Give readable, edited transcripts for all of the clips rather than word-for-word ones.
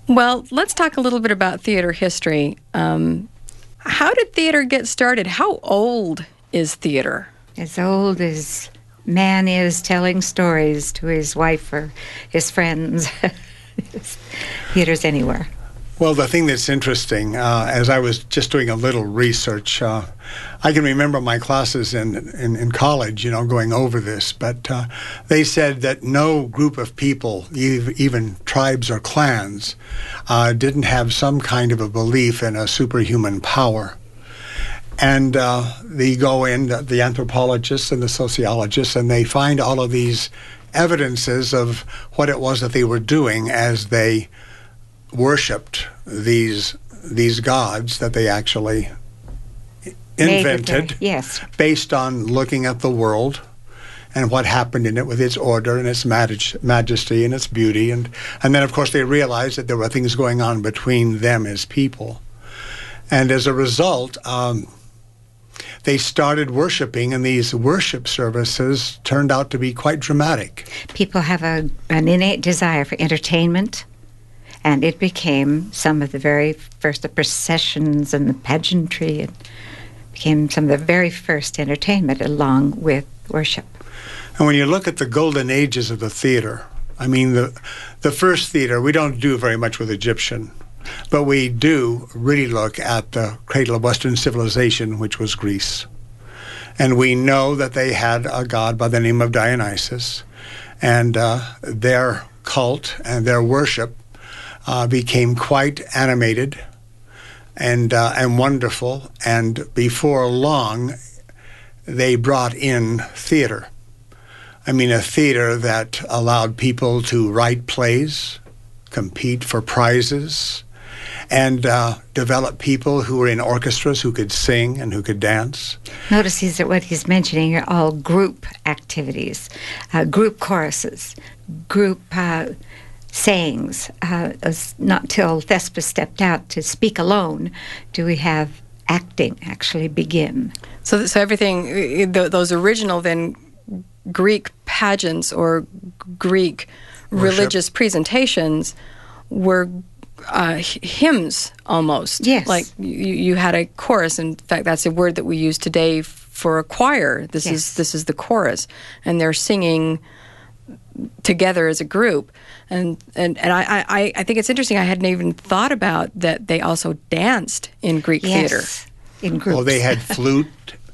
Well, let's talk a little bit about theater history. How did theater get started? How old is theater? As old as man is telling stories to his wife or his friends. Theater's anywhere. Well, the thing that's interesting, as I was just doing a little research, I can remember my classes in college, going over this, but they said that no group of people, even tribes or clans, didn't have some kind of a belief in a superhuman power. And they go in, the anthropologists and the sociologists, and they find all of these evidences of what it was that they were doing as they worshipped these gods that they actually invented, yes, based on looking at the world and what happened in it with its order and its majesty and its beauty. And then, of course, they realized that there were things going on between them as people. And as a result, they started worshiping, and these worship services turned out to be quite dramatic. People have an innate desire for entertainment, and it became some of the very first, the processions and the pageantry, and became some of the very first entertainment along with worship. And when you look at the golden ages of the theater, I mean, the first theater, we don't do very much with Egyptian, but we do really look at the cradle of Western civilization, which was Greece. And we know that they had a god by the name of Dionysus, and their cult and their worship became quite animated and wonderful, and before long, they brought in theater. I mean, a theater that allowed people to write plays, compete for prizes, and develop people who were in orchestras who could sing and who could dance. Notice what he's mentioning are all group activities, group choruses, group sayings. Not till Thespis stepped out to speak alone do we have acting actually begin. So everything, those original then Greek pageants or Greek religious presentations were hymns almost. Yes. Like you had a chorus. In fact, that's a word that we use today for a choir. This is the chorus, and they're singing together as a group. And I think it's interesting. I hadn't even thought about that they also danced in Greek theater. In groups. Well, they had flute,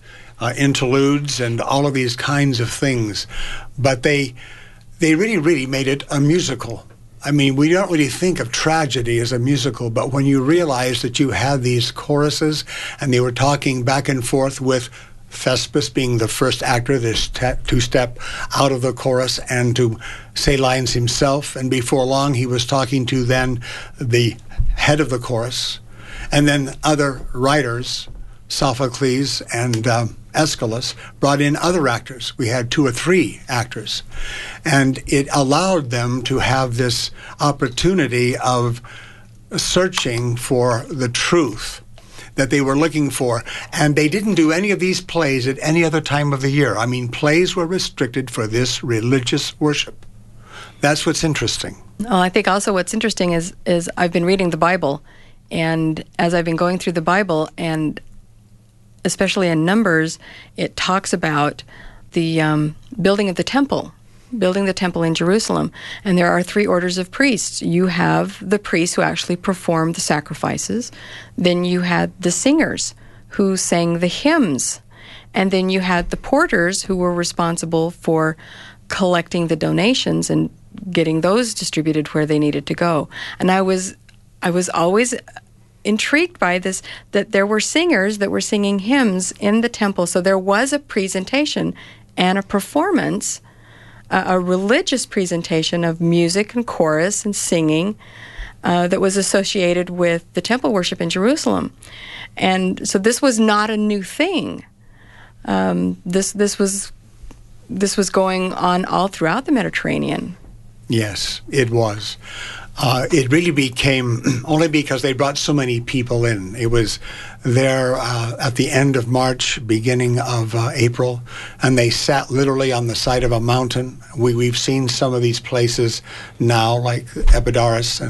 interludes, and all of these kinds of things. But they really made it a musical. I mean, we don't really think of tragedy as a musical, but when you realize that you had these choruses and they were talking back and forth with Thespis being the first actor to step out of the chorus and to say lines himself, and before long he was talking to then the head of the chorus, and then other writers, Sophocles and Aeschylus, brought in other actors. We had 2 or 3 actors, and it allowed them to have this opportunity of searching for the truth that they were looking for. And they didn't do any of these plays at any other time of the year. I mean, plays were restricted for this religious worship. That's what's interesting. Oh, I think also what's interesting is I've been reading the Bible, and as I've been going through the Bible, and especially in Numbers, it talks about the building of the temple in Jerusalem. And there are 3 orders of priests. You have the priests who actually performed the sacrifices. Then you had the singers who sang the hymns. And then you had the porters who were responsible for collecting the donations and getting those distributed where they needed to go. And I was always intrigued by this, that there were singers that were singing hymns in the temple. So there was a presentation and a performance, a religious presentation of music and chorus and singing that was associated with the temple worship in Jerusalem. And so this was not a new thing. This was going on all throughout the Mediterranean. Yes, it was. It really became only because they brought so many people in. It was there at the end of March, beginning of April, and they sat literally on the side of a mountain. We've seen some of these places now, like Epidaurus